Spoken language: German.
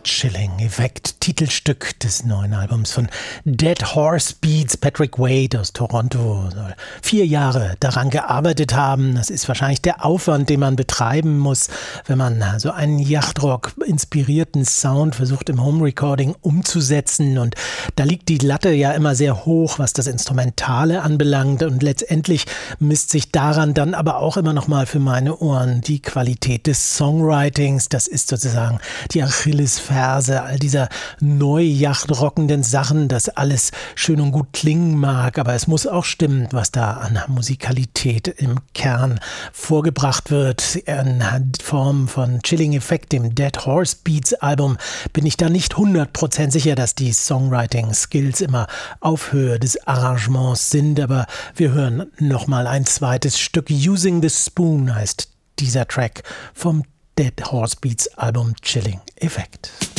Chilling Effect, Titelstück des neuen Albums von Dead Horse Beats. Patrick Wade aus Toronto soll 4 Jahre daran gearbeitet haben. Das ist wahrscheinlich der Aufwand, den man betreiben muss, wenn man so einen Yachtrock-inspirierten Sound versucht im Home-Recording umzusetzen. Und da liegt die Latte ja immer sehr hoch, was das Instrumentale anbelangt. Und letztendlich misst sich daran dann aber auch immer noch mal für meine Ohren die Qualität des Songwritings. Das ist sozusagen die Achillesferse all dieser neu yachtrockenden Sachen, dass alles schön und gut klingen mag, aber es muss auch stimmen, was da an Musikalität im Kern vorgebracht wird. In Form von Chilling Effect, dem Dead Horse Beats Album, bin ich da nicht 100% sicher, dass die Songwriting-Skills immer auf Höhe des Arrangements sind, aber wir hören nochmal ein zweites Stück. Using the Spoon heißt dieser Track vom Dead Horse Beats Album Chilling Effect.